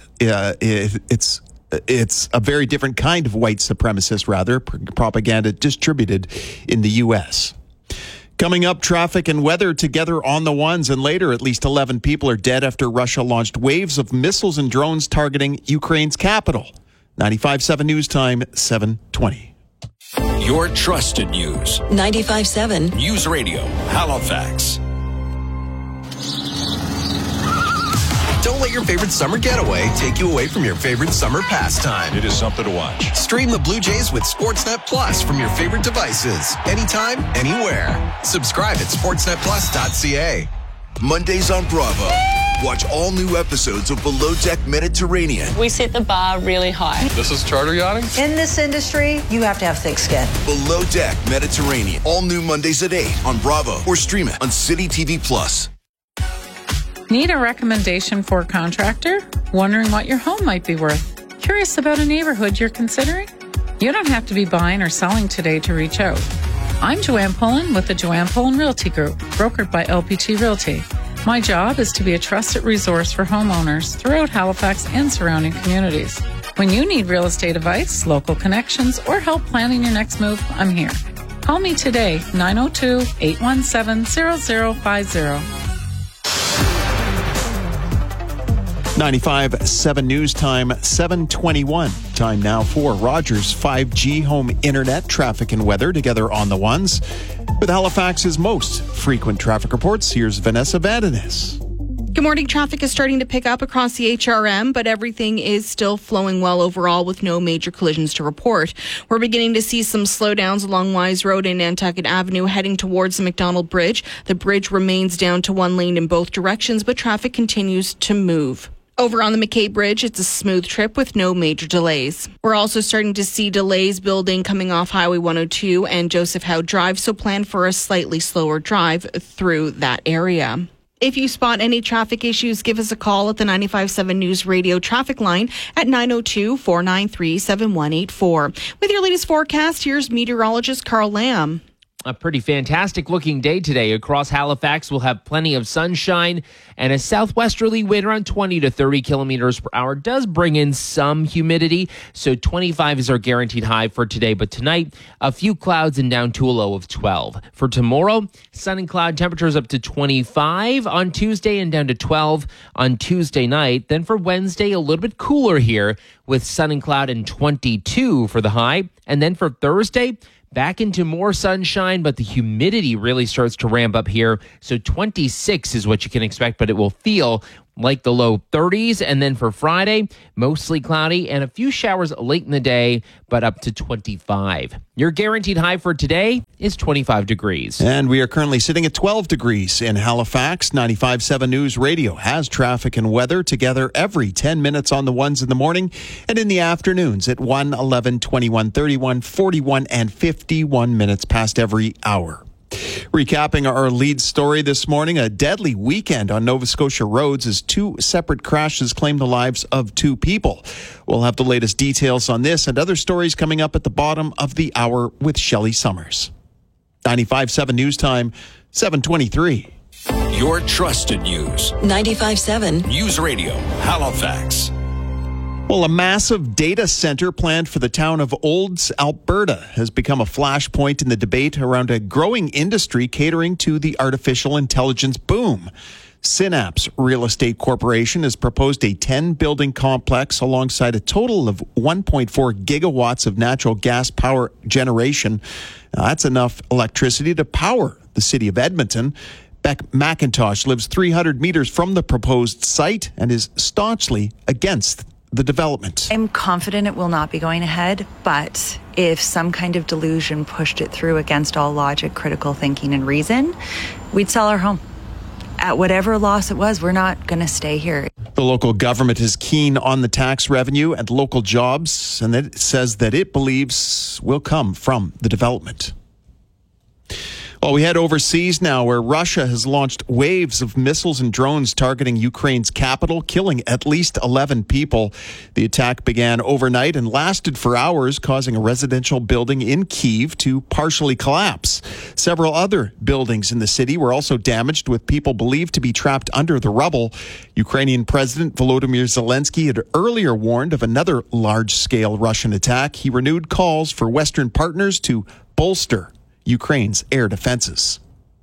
it's a very different kind of white supremacist, propaganda distributed in the U.S. Coming up, traffic and weather together on the ones, and later at least 11 people are dead after Russia launched waves of missiles and drones targeting Ukraine's capital. 95.7 News Time, 7:20. Your trusted news. 95.7 News Radio, Halifax. Don't let your favorite summer getaway take you away from your favorite summer pastime. It is something to watch. Stream the Blue Jays with Sportsnet Plus from your favorite devices. Anytime, anywhere. Subscribe at sportsnetplus.ca. Mondays on Bravo. Watch all new episodes of Below Deck Mediterranean. We set the bar really high. This is charter yachting? In this industry, you have to have thick skin. Below Deck Mediterranean. All new Mondays at 8 on Bravo or stream it on City TV Plus. Need a recommendation for a contractor? Wondering what your home might be worth? Curious about a neighborhood you're considering? You don't have to be buying or selling today to reach out. I'm Joanne Pullen with the Joanne Pullen Realty Group, brokered by LPT Realty. My job is to be a trusted resource for homeowners throughout Halifax and surrounding communities. When you need real estate advice, local connections, or help planning your next move, I'm here. Call me today, 902-817-0050. 95.7 News Time, 7:21. Time now for Rogers 5G home internet traffic and weather together on the ones. With Halifax's most frequent traffic reports, here's Vanessa Vandenes. Good morning. Traffic is starting to pick up across the HRM, but everything is still flowing well overall with no major collisions to report. We're beginning to see some slowdowns along Wise Road and Nantucket Avenue heading towards the McDonald Bridge. The bridge remains down to one lane in both directions, but traffic continues to move. Over on the McKay Bridge, it's a smooth trip with no major delays. We're also starting to see delays building coming off Highway 102 and Joseph Howe Drive, so plan for a slightly slower drive through that area. If you spot any traffic issues, give us a call at the 95.7 News Radio traffic line at 902-493-7184. With your latest forecast, here's meteorologist Carl Lamb. A pretty fantastic looking day today. Across Halifax, we'll have plenty of sunshine, and a southwesterly wind around 20 to 30 kilometers per hour does bring in some humidity. So 25 is our guaranteed high for today. But tonight, a few clouds and down to a low of 12. For tomorrow, sun and cloud, temperatures up to 25 on Tuesday and down to 12 on Tuesday night. Then for Wednesday, a little bit cooler here with sun and cloud and 22 for the high. And then for Thursday, back into more sunshine, but the humidity really starts to ramp up here. So 26 is what you can expect, but it will feel like the low 30s. And then for Friday, mostly cloudy and a few showers late in the day, but up to 25. Your guaranteed high for today is 25 degrees. And we are currently sitting at 12 degrees in Halifax. 95.7 News Radio has traffic and weather together every 10 minutes on the ones in the morning and in the afternoons at 1, 11, 21, 31, 41, and 51 minutes past every hour. Recapping our lead story this morning, a deadly weekend on Nova Scotia roads as two separate crashes claimed the lives of two people. We'll have the latest details on this and other stories coming up at the bottom of the hour with Shelley Summers. 95.7 News Time, 7:23. Your trusted news. 95.7 News Radio, Halifax. Well, a massive data center planned for the town of Olds, Alberta, has become a flashpoint in the debate around a growing industry catering to the artificial intelligence boom. Synapse Real Estate Corporation has proposed a 10-building complex alongside a total of 1.4 gigawatts of natural gas power generation. Now, that's enough electricity to power the city of Edmonton. Beck McIntosh lives 300 meters from the proposed site and is staunchly against the development. I'm confident it will not be going ahead, but if some kind of delusion pushed it through against all logic, critical thinking, and reason, we'd sell our home. At whatever loss it was, we're not going to stay here. The local government is keen on the tax revenue and local jobs, and it says that it believes will come from the development. Well, we head overseas now, where Russia has launched waves of missiles and drones targeting Ukraine's capital, killing at least 11 people. The attack began overnight and lasted for hours, causing a residential building in Kyiv to partially collapse. Several other buildings in the city were also damaged, with people believed to be trapped under the rubble. Ukrainian President Volodymyr Zelensky had earlier warned of another large-scale Russian attack. He renewed calls for Western partners to bolster Ukraine's air defenses.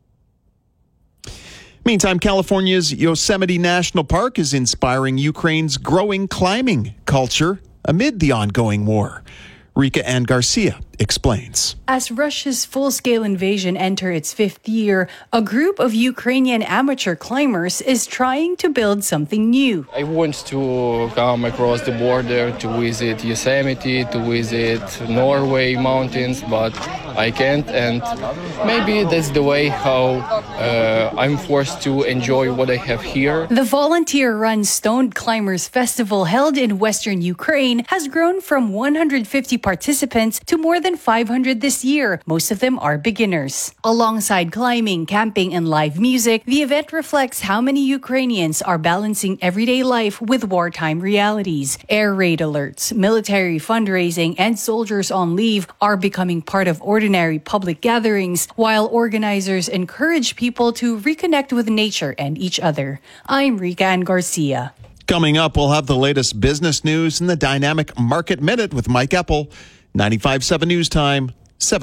Meantime, California's Yosemite National Park is inspiring Ukraine's growing climbing culture amid the ongoing war. Rika Ann Garcia explains. As Russia's full-scale invasion enters its fifth year, a group of Ukrainian amateur climbers is trying to build something new. I want to come across the border to visit Yosemite, to visit Norway mountains, but I can't, and maybe that's the way how I'm forced to enjoy what I have here. The volunteer-run Stoned Climbers Festival held in western Ukraine has grown from 150 participants to more than 500 this year. Most of them are beginners. Alongside climbing, camping, and live music, the event reflects how many Ukrainians are balancing everyday life with wartime realities. Air raid alerts, military fundraising, and soldiers on leave are becoming part of ordinary public gatherings, while organizers encourage people to reconnect with nature and each other. I'm Rika Ann Garcia. Coming up, we'll have the latest business news in the Dynamic Market Minute with Mike Eppel. 95.7 News Time,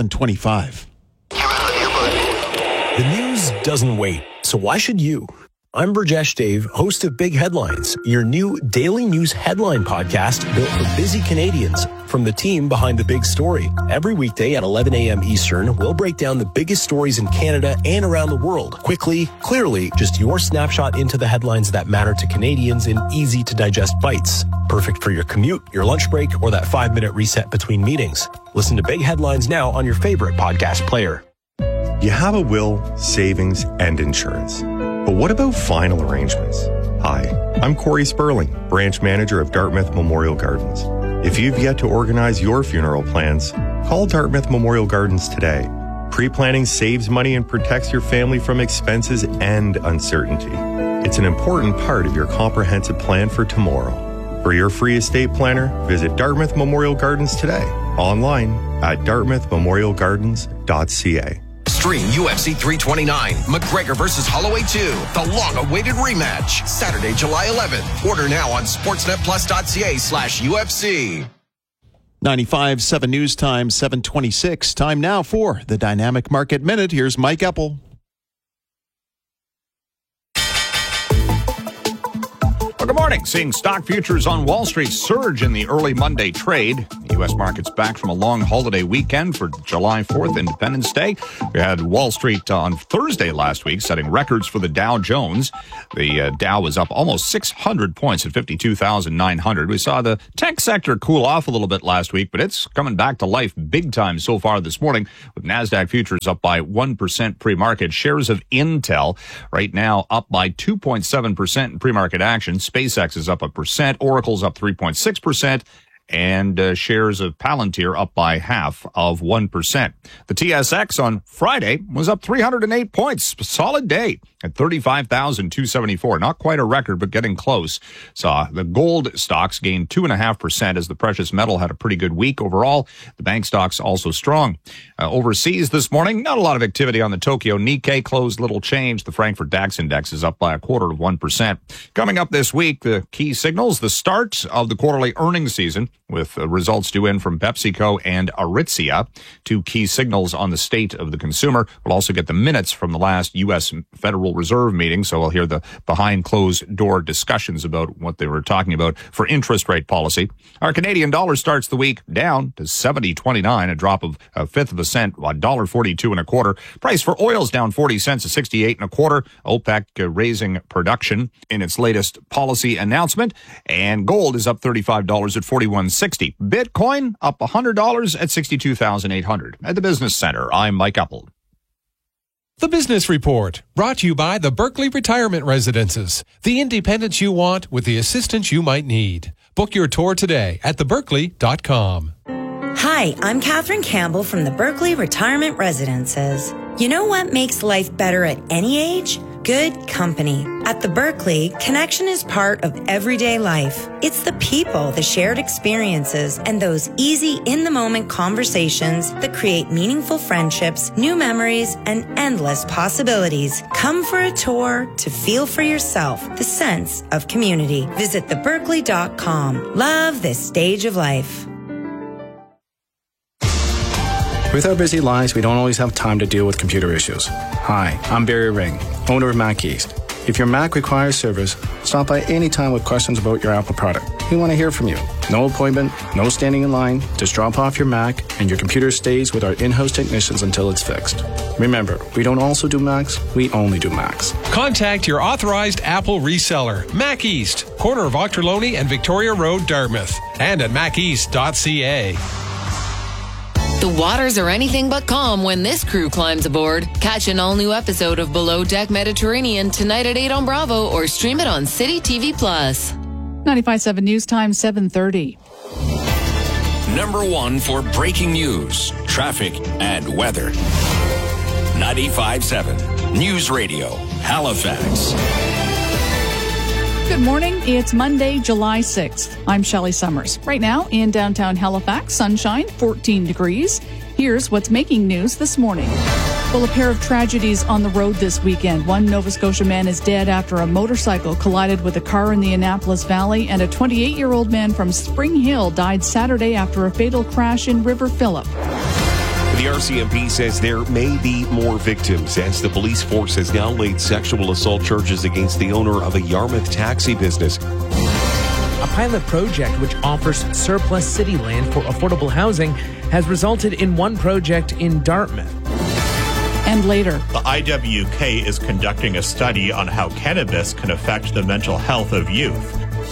7:25. The news doesn't wait, so why should you? I'm Burjesh Dave, host of Big Headlines, your new daily news headline podcast built for busy Canadians from the team behind the big story. Every weekday at 11 a.m. Eastern, we'll break down the biggest stories in Canada and around the world. Quickly, clearly, just your snapshot into the headlines that matter to Canadians in easy-to-digest bites. Perfect for your commute, your lunch break, or that 5-minute reset between meetings. Listen to Big Headlines now on your favorite podcast player. You have a will, savings, and insurance. But what about final arrangements? Hi, I'm Corey Sperling, branch manager of Dartmouth Memorial Gardens. If you've yet to organize your funeral plans, call Dartmouth Memorial Gardens today. Pre-planning saves money and protects your family from expenses and uncertainty. It's an important part of your comprehensive plan for tomorrow. For your free estate planner, visit Dartmouth Memorial Gardens today, online at dartmouthmemorialgardens.ca. Stream UFC 329, McGregor versus Holloway 2, the long-awaited rematch, Saturday, July 11th. Order now on sportsnetplus.ca/UFC. 95.7 News Time, 7:26. Time now for the Dynamic Market Minute. Here's Mike Eppel. Good morning. Seeing stock futures on Wall Street surge in the early Monday trade. U.S. markets back from a long holiday weekend for July 4th, Independence Day. We had Wall Street on Thursday last week setting records for the Dow Jones. The Dow was up almost 600 points at 52,900. We saw the tech sector cool off a little bit last week, but it's coming back to life big time so far this morning, with NASDAQ futures up by 1% pre-market. Shares of Intel right now up by 2.7% in pre-market action. SpaceX is up 1%. Oracle's up 3.6%. And shares of Palantir up by 0.5%. The TSX on Friday was up 308 points. Solid day at 35,274. Not quite a record, but getting close. Saw the gold stocks gain 2.5% as the precious metal had a pretty good week overall. The bank stocks also strong. Overseas this morning, not a lot of activity on the Tokyo Nikkei. Closed little change. The Frankfurt DAX index is up by 0.25%. Coming up this week, the key signals, the start of the quarterly earnings season, with results due in from PepsiCo and Aritzia, two key signals on the state of the consumer. We'll also get the minutes from the last U.S. Federal Reserve meeting, so we'll hear the behind closed door discussions about what they were talking about for interest rate policy. Our Canadian dollar starts the week down to 70.29, a drop of a fifth of a cent, $1.4225. Price for oil's down 40 cents to 68.25. OPEC raising production in its latest policy announcement, and gold is up $35 at 41.60. Bitcoin up $100 at 62,800. At the Business Center, I'm Mike Eppel. The Business Report, brought to you by the Berkeley Retirement Residences. The independence you want with the assistance you might need. Book your tour today at theberkeley.com. Hi, I'm Catherine Campbell from the Berkeley Retirement Residences. You know what makes life better at any age? Good company. At the Berkeley, connection is part of everyday life. It's the people, the shared experiences, and those easy, in-the-moment conversations that create meaningful friendships, new memories, and endless possibilities. Come for a tour to feel for yourself the sense of community. Visit theberkeley.com. Love this stage of life. With our busy lives, we don't always have time to deal with computer issues. Hi, I'm Barry Ring, owner of Mac East. If your Mac requires service, stop by any time with questions about your Apple product. We want to hear from you. No appointment, no standing in line. Just drop off your Mac and your computer stays with our in-house technicians until it's fixed. Remember, we don't also do Macs, we only do Macs. Contact your authorized Apple reseller, Mac East, corner of Ochterlony and Victoria Road, Dartmouth, and at maceast.ca. The waters are anything but calm when this crew climbs aboard. Catch an all-new episode of Below Deck Mediterranean tonight at 8 on Bravo or stream it on City TV+. 95.7 News Time, 7:30. Number one for breaking news, traffic, and weather. 95.7 News Radio, Halifax. Good morning. It's Monday, July 6th. I'm Shelley Summers. Right now in downtown Halifax, sunshine, 14 degrees. Here's what's making news this morning. Well, a pair of tragedies on the road this weekend. One Nova Scotia man is dead after a motorcycle collided with a car in the Annapolis Valley, and a 28-year-old man from Spring Hill died Saturday after a fatal crash in River Phillip. The The RCMP says there may be more victims as the police force has now laid sexual assault charges against the owner of a Yarmouth taxi business. A pilot project which offers surplus city land for affordable housing has resulted in one project in Dartmouth. And later, the IWK is conducting a study on how cannabis can affect the mental health of youth.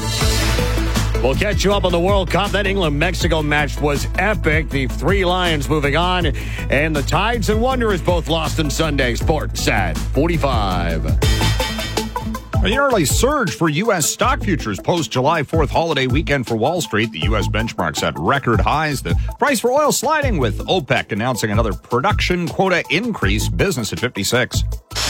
We'll catch you up on the World Cup. That England-Mexico match was epic. The three Lions moving on. And the Tides and Wanderers both lost on Sunday. Sports at 45. An early surge for U.S. stock futures post-July 4th holiday weekend for Wall Street. The U.S. benchmark set record highs. The price for oil sliding with OPEC announcing another production quota increase. Business at 56.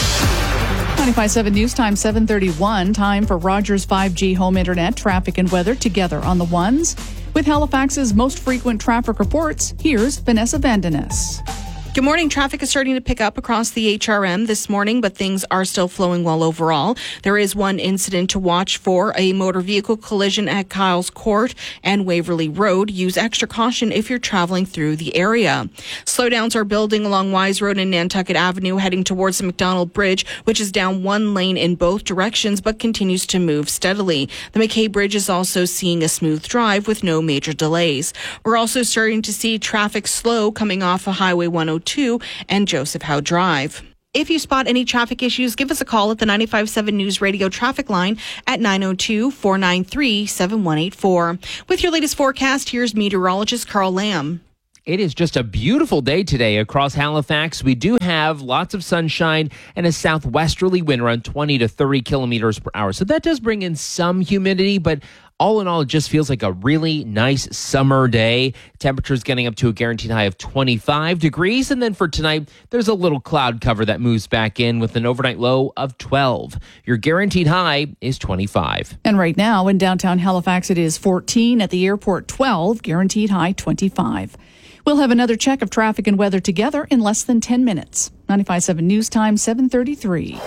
95.7 News Time, 7:31. Time for Rogers 5G home internet, traffic and weather together on the ones. With Halifax's most frequent traffic reports, here's Vanessa Vandenes. Good morning. Traffic is starting to pick up across the HRM this morning, but things are still flowing well overall. There is one incident to watch for, a motor vehicle collision at Kyles Court and Waverley Road. Use extra caution if you're traveling through the area. Slowdowns are building along Wise Road and Nantucket Avenue, heading towards the McDonald Bridge, which is down one lane in both directions, but continues to move steadily. The McKay Bridge is also seeing a smooth drive with no major delays. We're also starting to see traffic slow coming off of Highway 102 and Joseph Howe Drive. If you spot any traffic issues, give us a call at the 95.7 News Radio traffic line at 902-493-7184. With your latest forecast, here's meteorologist Carl Lamb. It is just a beautiful day today across Halifax. We do have lots of sunshine and a southwesterly wind around 20 to 30 kilometers per hour. So that does bring in some humidity, but all in all, it just feels like a really nice summer day. Temperatures getting up to a guaranteed high of 25 degrees. And then for tonight, there's a little cloud cover that moves back in with an overnight low of 12. Your guaranteed high is 25. And right now in downtown Halifax, it is 14. At the airport, 12. Guaranteed high, 25. We'll have another check of traffic and weather together in less than 10 minutes. 95.7 News Time, 7:33.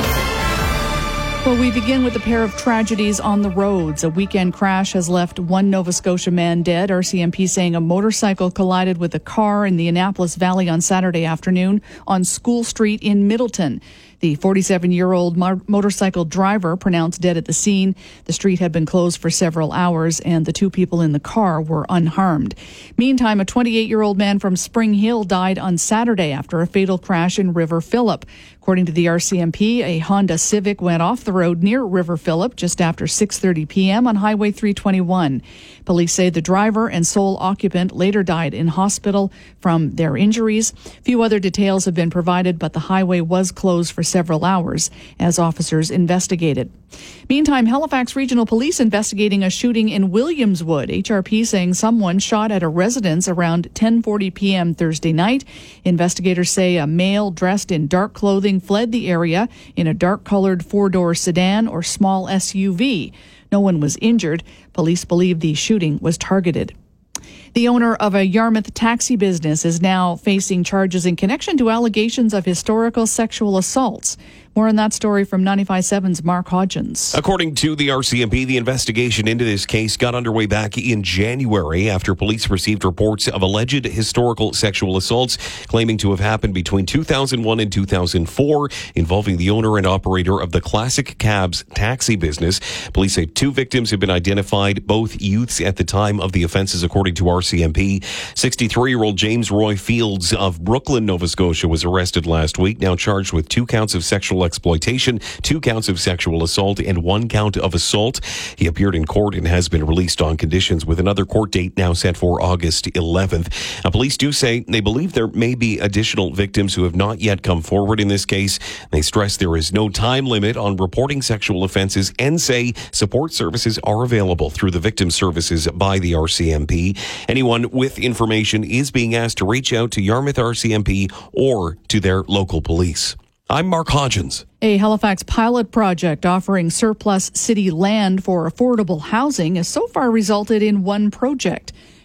Well, we begin with a pair of tragedies on the roads. A weekend crash has left one Nova Scotia man dead. RCMP saying a motorcycle collided with a car in the Annapolis Valley on Saturday afternoon on School Street in Middleton. The 47-year-old motorcycle driver pronounced dead at the scene. The street had been closed for several hours, and the two people in the car were unharmed. Meantime, a 28-year-old man from Spring Hill died on Saturday after a fatal crash in River Phillip. According to the RCMP, a Honda Civic went off the road near River Phillip just after 6:30 p.m. on Highway 321. Police say the driver and sole occupant later died in hospital from their injuries. Few other details have been provided, but the highway was closed for several hours as officers investigated. Meantime, Halifax Regional Police investigating a shooting in Williamswood. HRP saying someone shot at a residence around 10:40 p.m. Thursday night. Investigators say a male dressed in dark clothing fled the area in a dark-colored four-door sedan or small SUV. No one was injured. Police believe the shooting was targeted. The owner of a Yarmouth taxi business is now facing charges in connection to allegations of historical sexual assaults. More on that story from 95.7's Mark Hodgins. According to the RCMP, the investigation into this case got underway back in January after police received reports of alleged historical sexual assaults claiming to have happened between 2001 and 2004 involving the owner and operator of the Classic Cabs taxi business. Police say two victims have been identified, both youths at the time of the offenses, according to RCMP. 63-year-old James Roy Fields of Brooklyn, Nova Scotia, was arrested last week, now charged with 2 counts of sexual exploitation, 2 counts of sexual assault, and 1 count of assault. He appeared in court and has been released on conditions, with another court date now set for August 11th. Police do say they believe there may be additional victims who have not yet come forward in this case. They stress there is no time limit on reporting sexual offenses and say support services are available through the victim services by the RCMP. Anyone with information is being asked to reach out to Yarmouth RCMP or to their local police. I'm Mark Hodgins. A Halifax pilot project offering surplus city land for affordable housing has so far resulted in one project.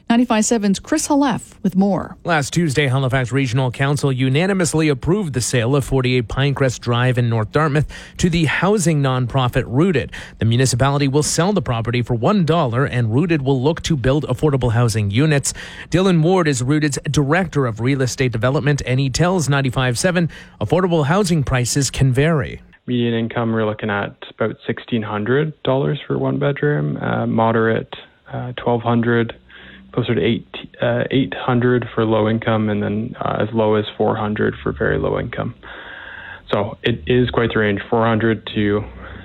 95.7's Chris Halef with more. Last Tuesday, Halifax Regional Council unanimously approved the sale of 48 Pinecrest Drive in North Dartmouth to the housing nonprofit Rooted. The municipality will sell the property for $1, and Rooted will look to build affordable housing units. Dylan Ward is Rooted's Director of Real Estate Development, and he tells 95.7 affordable housing prices can vary. Median income, we're looking at about $1,600 for one bedroom, moderate $1,200, closer to $800 for low income, and then as low as $400 for very low income. So it is quite the range. $400 to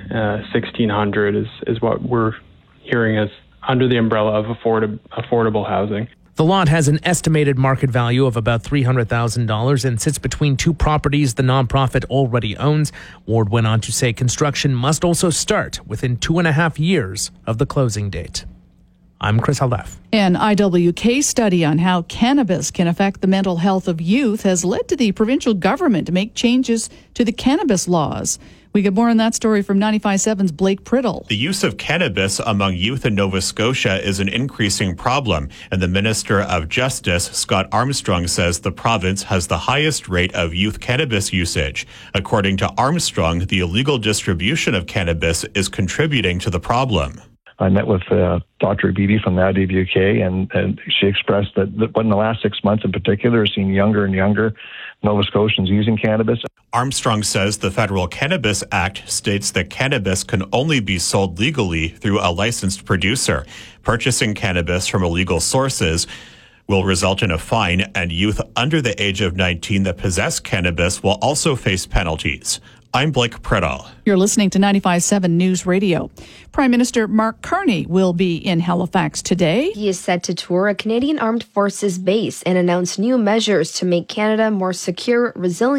$1,600 is what we're hearing as under the umbrella of affordable housing. The lot has an estimated market value of about $300,000 and sits between two properties the nonprofit already owns. Ward went on to say construction must also start within 2.5 years of the closing date. I'm Chris Halef. An IWK study on how cannabis can affect the mental health of youth has led to the provincial government to make changes to the cannabis laws. We get more on that story from 95.7's Blake Priddle. The use of cannabis among youth in Nova Scotia is an increasing problem, and the Minister of Justice, Scott Armstrong, says the province has the highest rate of youth cannabis usage. According to Armstrong, the illegal distribution of cannabis is contributing to the problem. I met with Dr. Beatty from the IWK, and she expressed that in the last 6 months in particular, has seen younger and younger Nova Scotians using cannabis. Armstrong says the Federal Cannabis Act states that cannabis can only be sold legally through a licensed producer. Purchasing cannabis from illegal sources will result in a fine, and youth under the age of 19 that possess cannabis will also face penalties. I'm Blake Priddle. You're listening to 95.7 News Radio. Prime Minister Mark Carney will be in Halifax today. He is set to tour a Canadian Armed Forces base and announce new measures to make Canada more secure, resilient,